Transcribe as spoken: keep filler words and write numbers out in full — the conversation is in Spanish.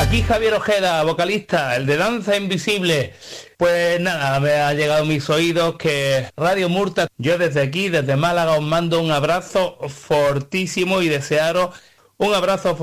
Aquí Javier Ojeda, vocalista, el de Danza Invisible. Pues nada, me ha llegado a mis oídos que Radio Murta, yo desde aquí, desde Málaga, os mando un abrazo fortísimo y desearos un abrazo